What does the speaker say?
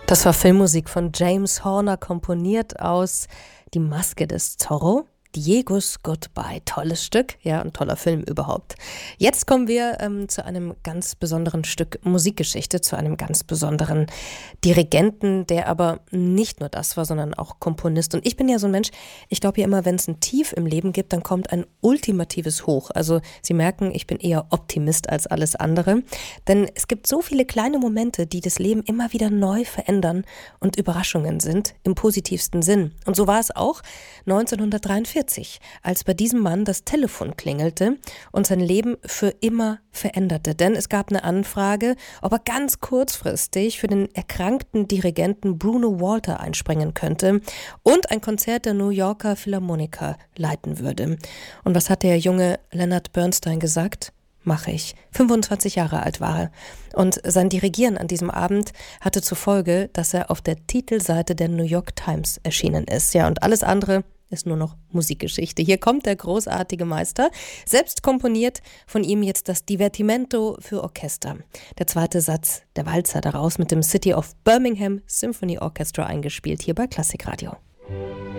Das war Filmmusik von James Horner, komponiert aus Die Maske des Zorro. Diego's Goodbye. Tolles Stück, ja, ein toller Film überhaupt. Jetzt kommen wir zu einem ganz besonderen Stück Musikgeschichte, zu einem ganz besonderen Dirigenten, der aber nicht nur das war, sondern auch Komponist. Und ich bin ja so ein Mensch, ich glaube ja immer, wenn es ein Tief im Leben gibt, dann kommt ein ultimatives Hoch. Also Sie merken, ich bin eher Optimist als alles andere. Denn es gibt so viele kleine Momente, die das Leben immer wieder neu verändern und Überraschungen sind, im positivsten Sinn. Und so war es auch 1943. Als bei diesem Mann das Telefon klingelte und sein Leben für immer veränderte. Denn es gab eine Anfrage, ob er ganz kurzfristig für den erkrankten Dirigenten Bruno Walter einspringen könnte und ein Konzert der New Yorker Philharmoniker leiten würde. Und was hat der junge Leonard Bernstein gesagt? Mache ich. 25 Jahre alt war er. Und sein Dirigieren an diesem Abend hatte zur Folge, dass er auf der Titelseite der New York Times erschienen ist. Ja, und alles andere ist nur noch Musikgeschichte. Hier kommt der großartige Meister, selbst komponiert von ihm jetzt das Divertimento für Orchester. Der zweite Satz, der Walzer daraus mit dem City of Birmingham Symphony Orchestra eingespielt, hier bei Klassikradio.